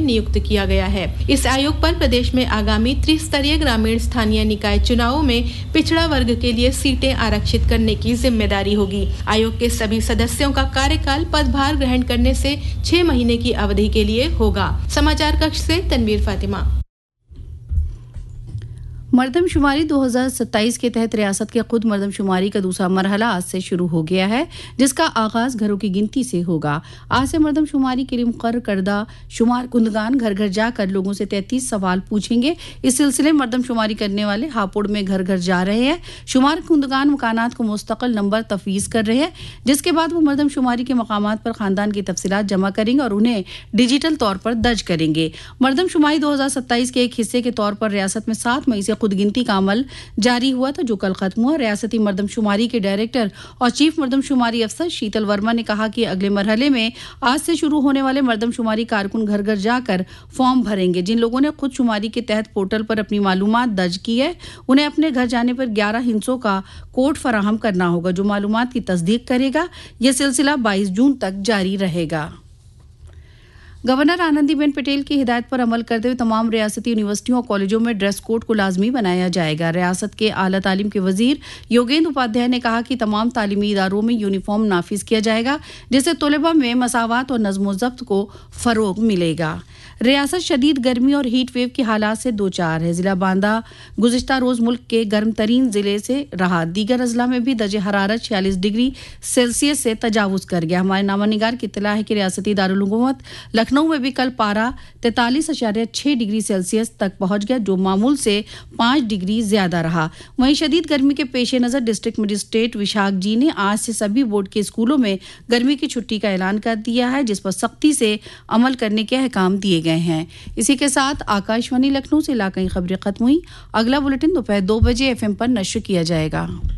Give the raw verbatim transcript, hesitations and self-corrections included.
नियुक्त किया गया है। इस आयोग पर प्रदेश में आगामी त्रिस्तरीय ग्रामीण स्थानीय निकाय चुनावों में पिछड़ा वर्ग के लिए सीटें आरक्षित करने की जिम्मेदारी होगी। आयोग के सभी सदस्यों का कार्यकाल पदभार ग्रहण करने से छह महीने की अवधि के लिए होगा। समाचार कक्ष से तनवीर फातिमा। मरदमशुमारी दो हज़ार सत्ताईस के तहत रियासत के खुद मरदमशुमारी का दूसरा मरहला आज से शुरू हो गया है, जिसका आगाज घरों की गिनती से होगा। आज से मरदमशुमारी के लिए मुकर्रर करदा शुमार कुंदगान घर घर जाकर लोगों से तैंतीस सवाल पूछेंगे। इस सिलसिले में मरदमशुमारी करने वाले हापुड़ में घर घर जा रहे हैं। शुमार कुंदगान मकानात को मुस्तकिल नंबर तफवीज़ कर रहे हैं, जिसके बाद वो मरदमशुमारी के मकामात पर खानदान की तफसीलात जमा करेंगे और उन्हें डिजिटल तौर पर दर्ज करेंगे। मरदमशुमारी दो हज़ार सत्ताईस के एक हिस्से के तौर पर रियासत में सात मई से खुद गिनती का अमल जारी हुआ था, जो कल खत्म हुआ। रियासती मरदमशुमारी के डायरेक्टर और चीफ मरदमशुमारी अफसर शीतल वर्मा ने कहा कि अगले मरहले में आज से शुरू होने वाले मरदमशुमारी कारकुन घर घर जाकर फॉर्म भरेंगे। जिन लोगों ने खुद शुमारी के तहत पोर्टल पर अपनी मालूमात दर्ज की है, उन्हें अपने घर जाने पर ग्यारह हिंसों का कोड फराहम करना होगा, जो मालूमात की तस्दीक करेगा। यह सिलसिला बाईस जून तक जारी रहेगा। गवर्नर आनंदीबेन पटेल की हिदायत पर अमल करते हुए तमाम रियासती यूनिवर्सिटियों और कॉलेजों में ड्रेस कोड को लाजमी बनाया जाएगा। रियासत के आला तालीम के वजीर योगेंद्र उपाध्याय ने कहा कि तमाम तालीमी इदारों में यूनिफॉर्म नाफिज किया जाएगा, जिससे तलबा में मसावात और नज़्म ज़ब्त को फ़रोग मिलेगा। रियासत शदीद गर्मी और हीट वेव के हालात से दो चार है। जिला बांदा गुज़िश्ता रोज़ मुल्क के गर्म तरीन जिले से रहा। दीगर अजला में भी दर्जे हरारत छियालीस डिग्री सेल्सियस से तजावुज़ कर गया। हमारे नामानिगार की इत्तला है कि रियासती दारुल हुकूमत लखनऊ में भी कल पारा तैंतालीस अशारिया छह डिग्री सेल्सियस तक पहुंच गया, जो मामूल से पाँच डिग्री ज्यादा रहा। वहीं शदीद गर्मी के पेश नज़र डिस्ट्रिक्ट मजिस्ट्रेट विशाख जी ने आज से सभी बोर्ड के स्कूलों में गर्मी की छुट्टी का ऐलान कर दिया है, जिस पर सख्ती से अमल करने के अहकाम दिए गए हैं। इसी के साथ आकाशवाणी लखनऊ से इलाकाई खबरें खत्म हुई। अगला बुलेटिन दोपहर दो बजे एफ एम पर नश्र किया जाएगा।